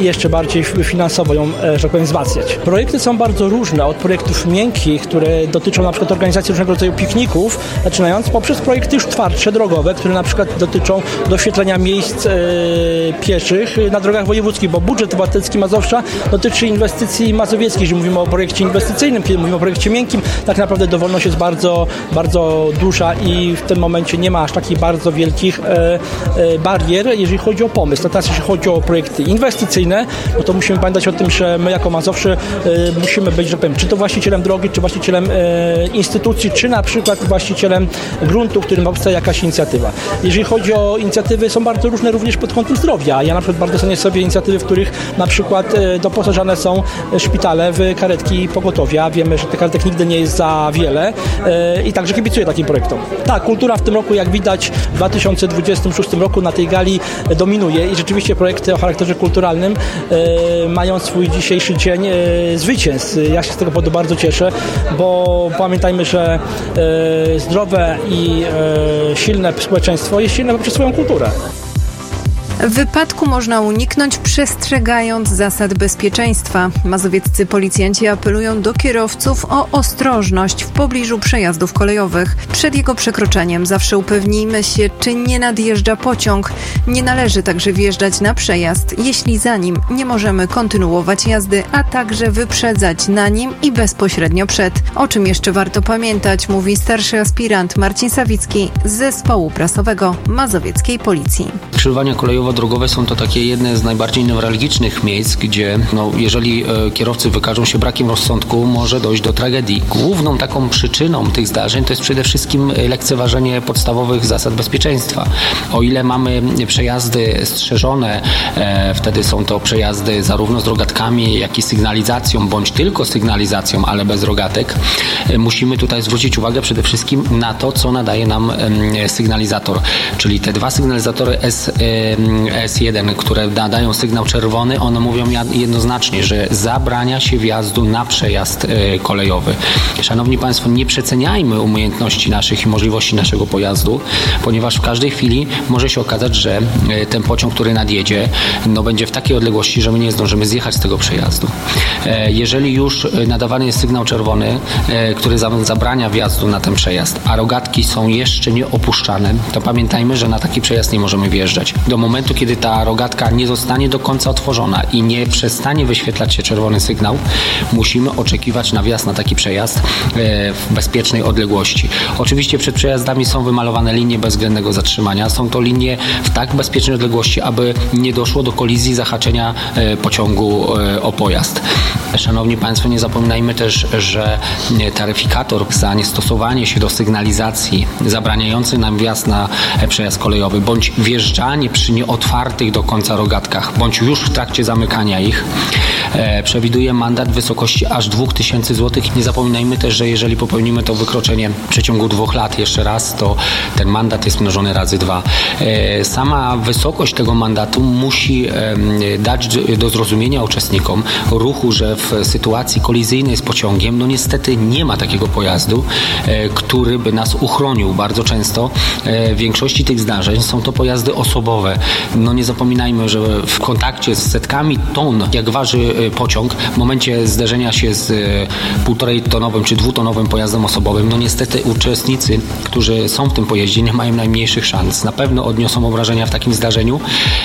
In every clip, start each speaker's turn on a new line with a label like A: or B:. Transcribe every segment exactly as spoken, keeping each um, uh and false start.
A: i jeszcze bardziej finansowo ją, że tak powiem, wzmacniać. Projekty są bardzo różne, od projektów miękkich, które dotyczą na przykład organizacji różnego rodzaju pikników, zaczynając poprzez projekty już twardsze, drogowe, które na przykład dotyczą doświetlenia miejsc e, pieszych na drogach wojewódzkich, bo budżet obywatelski Mazowsza dotyczy inwestycji mazowieckich. Jeżeli mówimy o projekcie inwestycyjnym, kiedy mówimy o projekcie miękkim, tak naprawdę dowolność jest bardzo, bardzo duża i w tym momencie nie ma aż takich bardzo wielkich e, e, barier, jeżeli chodzi o pomysł. Natomiast jeśli chodzi o projekty inwestycyjne, no to musimy pamiętać o tym, że my jako Mazowsze e, musimy być, że powiem, czy to właścicielem drogi, czy właścicielem e, instytucji, czy na przykład właścicielem gruntu, w którym powstaje jakaś inicjatywa. Jeżeli chodzi o inicjatywy, są bardzo różne również pod kątem zdrowia. Ja na przykład bardzo cenię sobie inicjatywy, w których na przykład e, doposażane są szpitale w karetki pogotowia. Wiemy, że tych karetek nigdy nie jest za wiele e, i także kibicuję takim projektom. Tak, kultura w tym roku, jak widać, w dwa tysiące dwudziestym szóstym roku na tej gali dominuje i rzeczywiście projekty o charakterze kulturalnym e, mają swój dzisiejszy dzień e, zwycięstw. Ja się z tego powodu bardzo cieszę, bo pamiętajmy, że e, zdrowe i e, silne społeczeństwo jest silne poprzez swoją kulturę.
B: Wypadku można uniknąć, przestrzegając zasad bezpieczeństwa. Mazowieccy policjanci apelują do kierowców o ostrożność w pobliżu przejazdów kolejowych. Przed jego przekroczeniem zawsze upewnijmy się, czy nie nadjeżdża pociąg. Nie należy także wjeżdżać na przejazd, jeśli za nim nie możemy kontynuować jazdy, a także wyprzedzać na nim i bezpośrednio przed. O czym jeszcze warto pamiętać, mówi starszy aspirant Marcin Sawicki z zespołu prasowego Mazowieckiej Policji.
C: Skrzyżowania kolejowo-drogowe są to takie jedne z najbardziej newralgicznych miejsc, gdzie no, jeżeli e, kierowcy wykażą się brakiem rozsądku, może dojść do tragedii. Główną taką przyczyną tych zdarzeń to jest przede wszystkim lekceważenie podstawowych zasad bezpieczeństwa. O ile mamy przejazdy strzeżone, e, wtedy są to przejazdy zarówno z rogatkami, jak i sygnalizacją, bądź tylko sygnalizacją, ale bez rogatek. E, musimy tutaj zwrócić uwagę przede wszystkim na to, co nadaje nam e, sygnalizator, czyli te dwa sygnalizatory S, e, S jeden, które nadają sygnał czerwony, one mówią jednoznacznie, że zabrania się wjazdu na przejazd e, kolejowy. Szanowni Państwo, nie przeceniajmy umiejętności naszych i możliwości naszego pojazdu, ponieważ w każdej chwili może się okazać, że e, ten pociąg, który nadjedzie, no, będzie w takiej odległości, że my nie zdążymy zjechać z tego przejazdu. E, jeżeli już nadawany jest sygnał czerwony, e, który zabrania wjazdu na ten przejazd, a rogatki są jeszcze nie opuszczane, to pamiętajmy, że na taki przejazd nie możemy wjeżdżać. Do momentu, kiedy ta rogatka nie zostanie do końca otworzona i nie przestanie wyświetlać się czerwony sygnał, musimy oczekiwać na wjazd na taki przejazd w bezpiecznej odległości. Oczywiście przed przejazdami są wymalowane linie bezwzględnego zatrzymania. Są to linie w tak bezpiecznej odległości, aby nie doszło do kolizji, zahaczenia pociągu o pojazd. Szanowni Państwo, nie zapominajmy też, że taryfikator za niestosowanie się do sygnalizacji zabraniający nam wjazd na przejazd kolejowy, bądź wjeżdżanie przy nieotwartych do końca rogatkach, bądź już w trakcie zamykania ich, e, przewiduje mandat w wysokości aż dwa tysiące złotych. Nie zapominajmy też, że jeżeli popełnimy to wykroczenie w przeciągu dwóch lat jeszcze raz, to ten mandat jest mnożony razy dwa. E, sama wysokość tego mandatu musi e, dać do zrozumienia uczestnikom ruchu, że w sytuacji kolizyjnej z pociągiem, no niestety nie ma takiego pojazdu, e, który by nas uchronił. Bardzo często e, w większości tych zdarzeń są to pojazdy osobowe. No nie zapominajmy, że w kontakcie z setkami ton, jak waży pociąg, w momencie zderzenia się z półtorej tonowym czy dwutonowym pojazdem osobowym, no niestety uczestnicy, którzy są w tym pojeździe, nie mają najmniejszych szans. Na pewno odniosą obrażenia w takim zdarzeniu,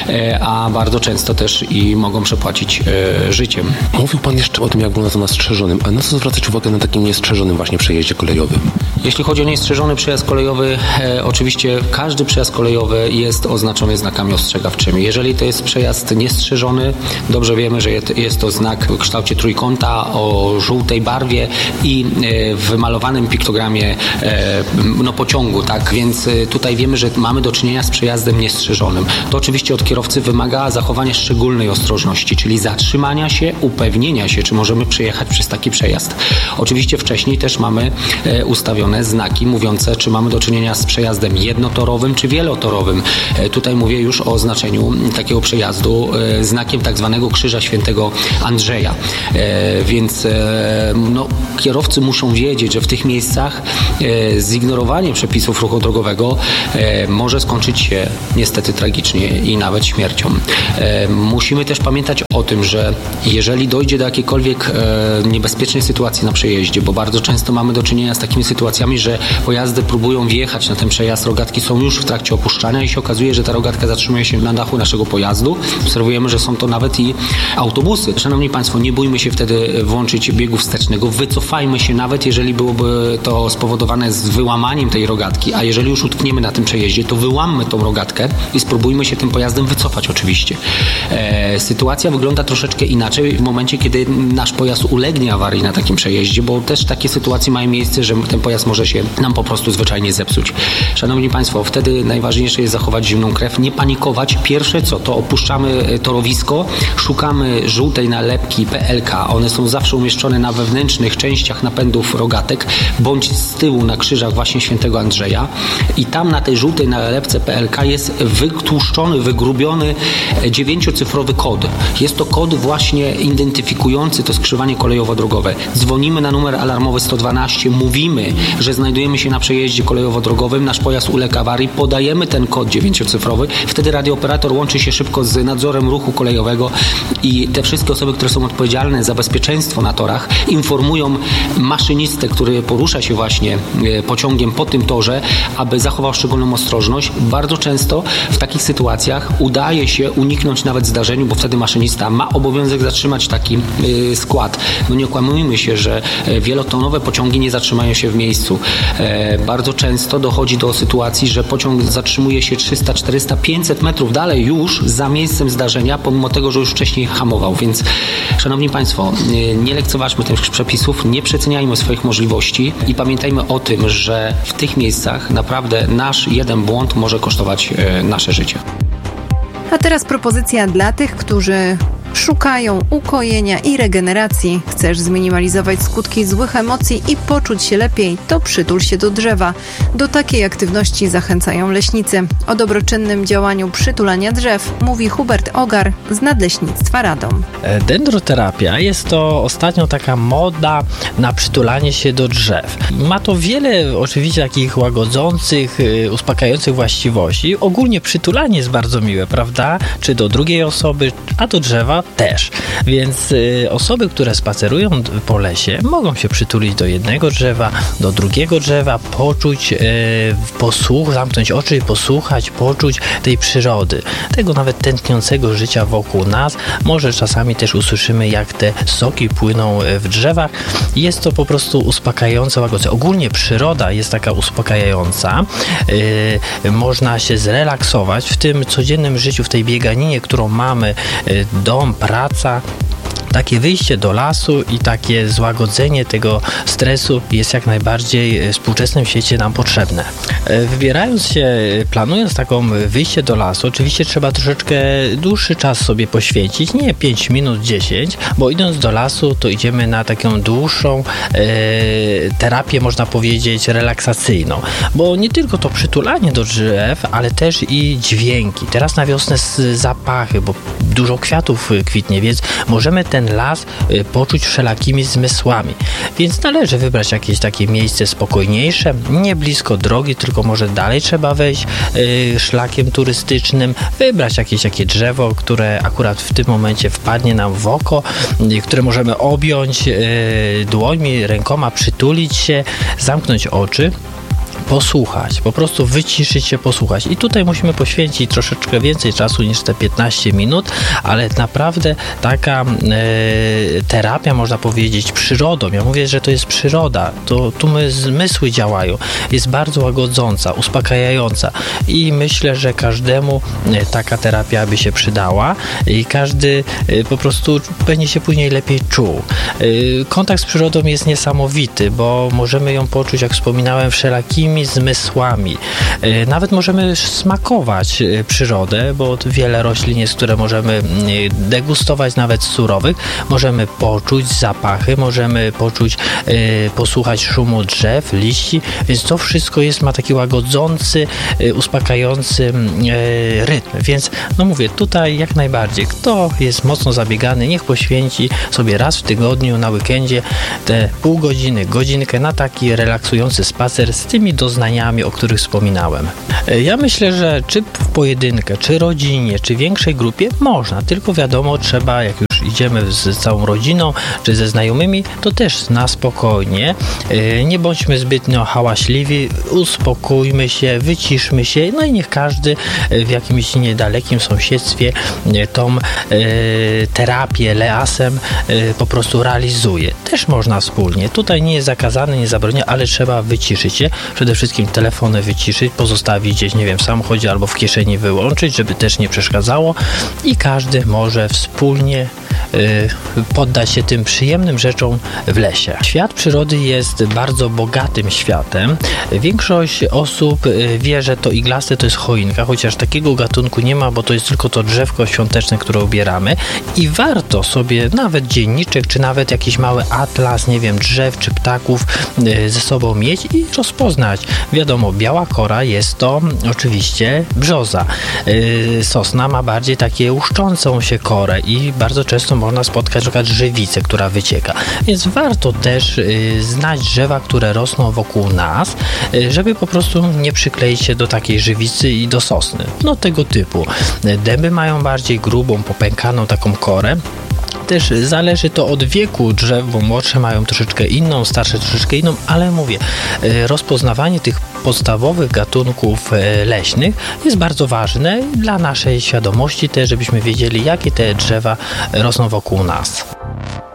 C: a bardzo często też i mogą przepłacić życiem.
D: Mówił Pan jeszcze o tym, jak wygląda to na strzeżonym, a na co zwracać uwagę na takim niestrzeżonym właśnie przejeździe kolejowym?
C: Jeśli chodzi o niestrzeżony przejazd kolejowy, e, oczywiście każdy przejazd kolejowy jest oznaczony znakami ostrzegawczymi. Jeżeli to jest przejazd niestrzeżony, dobrze wiemy, że jest to znak w kształcie trójkąta o żółtej barwie i e, w wymalowanym piktogramie e, no, pociągu, tak? Więc e, tutaj wiemy, że mamy do czynienia z przejazdem niestrzeżonym. To oczywiście od kierowcy wymaga zachowania szczególnej ostrożności, czyli zatrzymania się, upewnienia się, czy możemy przejechać przez taki przejazd. Oczywiście wcześniej też mamy e, ustawione znaki mówiące, czy mamy do czynienia z przejazdem jednotorowym, czy wielotorowym. E, tutaj mówię już o oznaczeniu takiego przejazdu e, znakiem tak zwanego Krzyża Świętego Andrzeja. E, więc e, no, kierowcy muszą wiedzieć, że w tych miejscach e, zignorowanie przepisów ruchu drogowego e, może skończyć się niestety tragicznie i nawet śmiercią. E, musimy też pamiętać o tym, że jeżeli dojdzie do jakiejkolwiek e, niebezpiecznej sytuacji na przejeździe, bo bardzo często mamy do czynienia z takimi sytuacjami, że pojazdy próbują wjechać na ten przejazd, rogatki są już w trakcie opuszczania i się okazuje, że ta rogatka zatrzymuje się na dachu naszego pojazdu. Obserwujemy, że są to nawet i autobusy. Szanowni Państwo, nie bójmy się wtedy włączyć biegu wstecznego, wycofajmy się nawet, jeżeli byłoby to spowodowane z wyłamaniem tej rogatki, a jeżeli już utkniemy na tym przejeździe, to wyłammy tą rogatkę i spróbujmy się tym pojazdem wycofać oczywiście. E, sytuacja wygląda troszeczkę inaczej w momencie, kiedy nasz pojazd ulegnie awarii na takim przejeździe, bo też takie sytuacje mają miejsce, że ten pojazd może się nam po prostu zwyczajnie zepsuć. Szanowni Państwo, wtedy najważniejsze jest zachować zimną krew, nie panikować. Pierwsze co, to opuszczamy torowisko, szukamy żółtej nalepki P L K. One są zawsze umieszczone na wewnętrznych częściach napędów rogatek, bądź z tyłu na krzyżach właśnie Świętego Andrzeja i tam na tej żółtej nalepce P L K jest wytłuszczony, wygrubiony dziewięciocyfrowy kod. Jest to kod właśnie identyfikujący to skrzyżowanie kolejowo-drogowe. Dzwonimy na numer alarmowy sto dwanaście, mówimy, że znajdujemy się na przejeździe kolejowo-drogowym, nasz pojazd uległ awarii, podajemy ten kod dziewięciocyfrowy, wtedy radiooperator łączy się szybko z nadzorem ruchu kolejowego i te wszystkie osoby, które są odpowiedzialne za bezpieczeństwo na torach, informują maszynistę, który porusza się właśnie pociągiem po tym torze, aby zachował szczególną ostrożność. Bardzo często w takich sytuacjach udaje się uniknąć nawet zdarzeniu, bo wtedy maszynista ma obowiązek zatrzymać taki y, skład. No nie okłamujmy się, że wielotonowe pociągi nie zatrzymają się w miejscu. E, bardzo często dochodzi do sytuacji, że pociąg zatrzymuje się trzysta, czterysta, pięćset metrów dalej już za miejscem zdarzenia, pomimo tego, że już wcześniej hamował. Więc szanowni Państwo, nie lekceważmy tych przepisów, nie przeceniajmy swoich możliwości i pamiętajmy o tym, że w tych miejscach naprawdę nasz jeden błąd może kosztować e, nasze życie.
B: A teraz propozycja dla tych, którzy szukają ukojenia i regeneracji. Chcesz zminimalizować skutki złych emocji i poczuć się lepiej, to przytul się do drzewa. Do takiej aktywności zachęcają leśnicy. O dobroczynnym działaniu przytulania drzew mówi Hubert Ogar z Nadleśnictwa Radom.
E: Dendroterapia jest to ostatnio taka moda na przytulanie się do drzew. Ma to wiele oczywiście takich łagodzących, uspokajających właściwości. Ogólnie przytulanie jest bardzo miłe, prawda? Czy do drugiej osoby, a do drzewa też. Więc y, osoby, które spacerują po lesie, mogą się przytulić do jednego drzewa, do drugiego drzewa, poczuć, y, posłuch, zamknąć oczy i posłuchać, poczuć tej przyrody, tego nawet tętniącego życia wokół nas. Może czasami też usłyszymy, jak te soki płyną w drzewach. Jest to po prostu uspokajające, łagodzące. Ogólnie przyroda jest taka uspokajająca. Y, można się zrelaksować w tym codziennym życiu, w tej bieganinie, którą mamy, y, dom, praca. Takie wyjście do lasu i takie złagodzenie tego stresu jest jak najbardziej w współczesnym świecie nam potrzebne. Wybierając się, planując taką wyjście do lasu, oczywiście trzeba troszeczkę dłuższy czas sobie poświęcić, nie pięć minut, dziesięć, bo idąc do lasu, to idziemy na taką dłuższą e, terapię, można powiedzieć, relaksacyjną, bo nie tylko to przytulanie do drzew, ale też i dźwięki. Teraz na wiosnę zapachy, bo dużo kwiatów kwitnie, więc możemy ten las poczuć wszelakimi zmysłami. Więc należy wybrać jakieś takie miejsce spokojniejsze, nie blisko drogi, tylko może dalej trzeba wejść yy, szlakiem turystycznym, wybrać jakieś takie drzewo, które akurat w tym momencie wpadnie nam w oko, yy, które możemy objąć yy, dłońmi, rękoma, przytulić się, zamknąć oczy. Posłuchać, po prostu wyciszyć się, posłuchać. I tutaj musimy poświęcić troszeczkę więcej czasu niż te piętnaście minut, ale naprawdę taka e, terapia, można powiedzieć, przyrodą. Ja mówię, że to jest przyroda. To, tu my zmysły działają. Jest bardzo łagodząca, uspokajająca i myślę, że każdemu e, taka terapia by się przydała i każdy e, po prostu będzie się później lepiej czuł. E, kontakt z przyrodą jest niesamowity, bo możemy ją poczuć, jak wspominałem, wszelakimi naszymi zmysłami. Nawet możemy smakować przyrodę, bo wiele roślin jest, które możemy degustować nawet surowych. Możemy poczuć zapachy, możemy poczuć, posłuchać szumu drzew, liści, więc to wszystko jest, ma taki łagodzący, uspokajający rytm. Więc no mówię, tutaj jak najbardziej. Kto jest mocno zabiegany, niech poświęci sobie raz w tygodniu na weekendzie te pół godziny, godzinkę na taki relaksujący spacer z tymi doznaniami, o których wspominałem. Ja myślę, że czy w pojedynkę, czy rodzinie, czy większej grupie można, tylko wiadomo, trzeba, jak już idziemy z całą rodziną, czy ze znajomymi, to też na spokojnie. Nie bądźmy zbytnio hałaśliwi, uspokójmy się, wyciszmy się, no i niech każdy w jakimś niedalekim sąsiedztwie tą terapię leasem po prostu realizuje. Też można wspólnie. Tutaj nie jest zakazane, nie zabronione, ale trzeba wyciszyć się. Przede wszystkim telefony wyciszyć, pozostawić gdzieś, nie wiem, w samochodzie albo w kieszeni wyłączyć, żeby też nie przeszkadzało i każdy może wspólnie y, poddać się tym przyjemnym rzeczom w lesie. Świat przyrody jest bardzo bogatym światem. Większość osób wie, że to iglaste to jest choinka, chociaż takiego gatunku nie ma, bo to jest tylko to drzewko świąteczne, które ubieramy i warto sobie nawet dzienniczek, czy nawet jakiś mały atlas, nie wiem, drzew czy ptaków ze sobą mieć i rozpoznać. Wiadomo, biała kora jest to oczywiście brzoza. Sosna ma bardziej takie łuszczącą się korę i bardzo często można spotkać na przykład żywicę, która wycieka. Więc warto też znać drzewa, które rosną wokół nas, żeby po prostu nie przykleić się do takiej żywicy i do sosny. No tego typu. Dęby mają bardziej grubą, popękaną taką korę. Też zależy to od wieku drzew, bo młodsze mają troszeczkę inną, starsze troszeczkę inną, ale mówię, rozpoznawanie tych podstawowych gatunków leśnych jest bardzo ważne dla naszej świadomości też, żebyśmy wiedzieli, jakie te drzewa rosną wokół nas.